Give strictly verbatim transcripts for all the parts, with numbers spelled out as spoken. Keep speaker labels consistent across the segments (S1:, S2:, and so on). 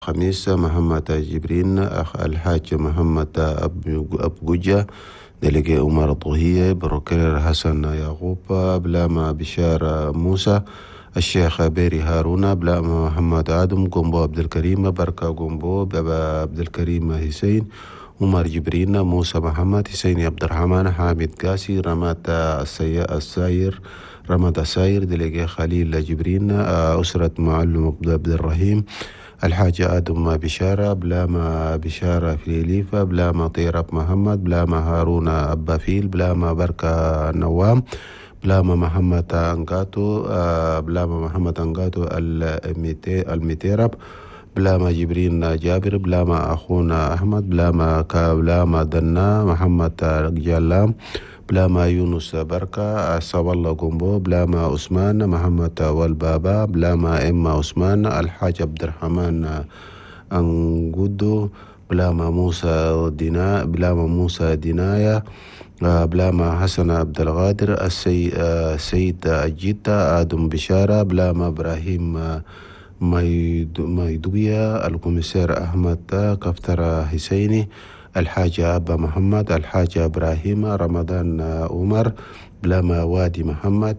S1: خميس محمد جبرين أخ الحاج محمد أب جوجة دلقي عمر طهية بروكرير حسن يعقوب بلاما بشار موسى الشيخ بيري هارون بلاما محمد آدم قنبو عبد الكريم بركة قنبو بابا عبد الكريم حسين عمر جبرين موسى محمد حسين عبد الرحمن حامد قاسي رمات الساير رمات الساير دلقي خليل جبرين أسرة معلم عبد الرحيم الحاج آدم بشارة بلاما بشارة فليليفة بلاما طيرب محمد بلاما هارون أبافيل بلاما بركة نوام بلاما محمد أنقاتو بلاما محمد أنقاتو الميتيرب بلاما جبرين جابر بلاما أخونا أحمد بلاما بلاما دنا محمد جلام بلاما يونس بركة صاب الله قنبو بلاما عثمان محمد والبابا بلاما إما عثمان الحاج عبد الرحمن أنقودو بلاما موسى دينا بلاما موسى دينايا بلاما حسن عبد القادر السيد الجيتا آدم بشارة بلاما إبراهيم ميدوية الكوميسير أحمد كفتر حسيني الحاج أبا محمد الحاج إبراهيم رمضان عمر بلاما وادي محمد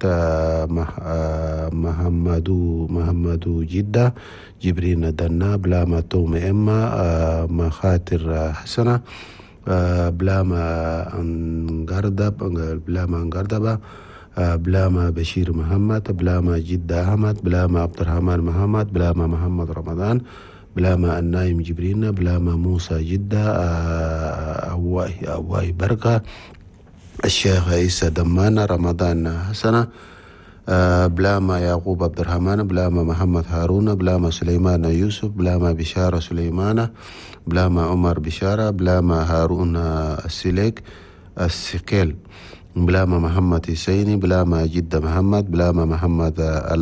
S1: محمدو محمدو جدة جبرين دنا بلاما توم إما مخاطر حسنة بلاما انقردب بلاما انقردبة بلاما بشير محمد بلاما جدة أحمد بلاما عبد الرحمن محمد بلاما محمد رمضان بلاما النايم جبرين بلاما موسى جدة أواي أواي بركة الشيخ عيسى دمان رمضان حسنة بلاما يعقوب عبد الرحمن بلاما محمد هارون بلاما سليمان يوسف بلاما بشارة سليمان بلاما عمر بشارة بلاما هارون السليك السكيل بلاما محمد حسيني بلاما جدة محمد بلاما محمد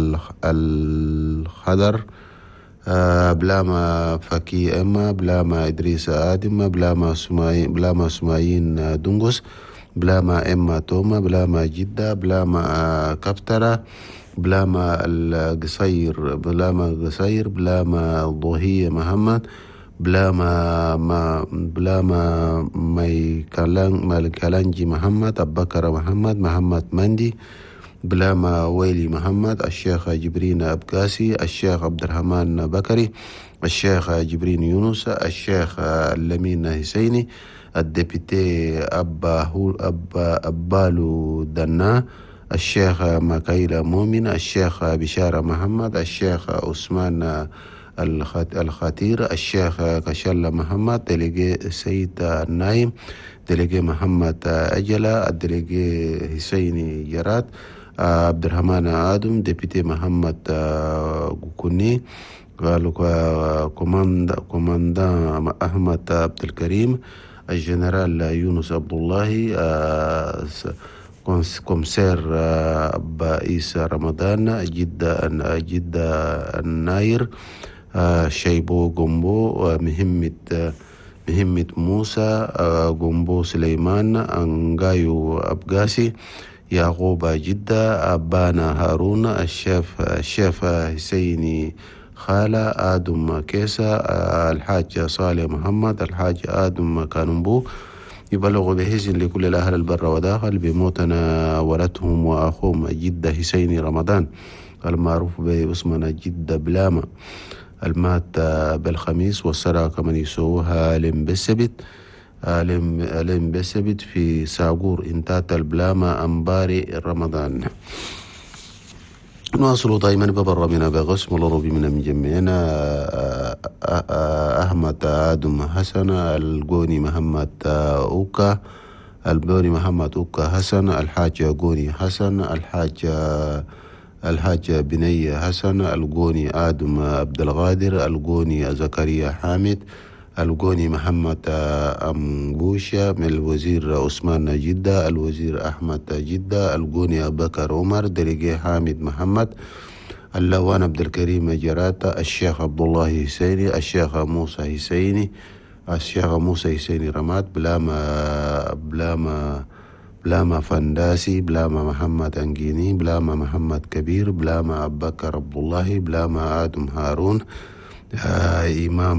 S1: الخضر بلاما فكي إما بلاما إدريس آدم بلاما سمايين بلاما سمايين دنغس بلاما إما توما بلاما جدة بلاما كفترة بلاما القصير بلاما القصير بلاما ضوهية محمد بلاما ما بلاما ماي كالان مالكالانجي محمد أبكر محمد محمد مندي بلاما ويلي محمد الشيخ جبرين أبقاسي الشيخ عبد الرحمن بكري الشيخ جبرين يونس الشيخ اللمين حسيني الدبيتي أبا هو أبا أبالو دنا الشيخ مكايل مؤمن الشيخ بشارة محمد الشيخ عثمان الخطير الشيخ كشل محمد دلقي سيد النايم دلقي محمد أجلة الدلقي حسيني جرات عبد الرحمن آدم ديبيتي محمد كوني قالوا كوماندا كوماندا أحمد عبد الكريم الجنرال يونس عبد الله كومسير عيسى رمضان جدة جدة الناير شيبو قنبو مهمة مهمة موسى قنبو سليمان أنقايو أبقاسي يعقوب جدة أبانا هارون الشيف الشيف حسيني خالة آدم كيسة الحاج صالح محمد الحاج آدم كانبو يبلغ بحزن لكل الأهل البر وداخل بموتنا ولدهم وأخوهم جدة حسيني رمضان المعروف باسمنا جدة بلاما المات بالخميس والسرعة كمن يسوها لم بسبت لم لم بسبت في ساغور انتات البلاما أنباري رمضان. نواصل دائما ببر من بغسم الربي من مجمعنا أحمد آدم حسن القوني محمد أوكا البوني محمد أوكا حسن الحاج قوني حسن الحاج الحاج بني حسن القوني آدم عبد القادر القوني زكريا حامد القوني محمد أمبوشا من الوزير عثمان جدة الوزير أحمد جدة القوني أبو بكر عمر دلقي حامد محمد اللوان عبد الكريم جراتا الشيخ عبد الله حسيني الشيخ موسى حسيني الشيخ موسى حسيني رمات بلاما بلاما بلاما فنداسي بلاما محمد أنجيني بلاما محمد كبير بلاما أبو بكر عبد الله بلاما آدم هارون آه إمام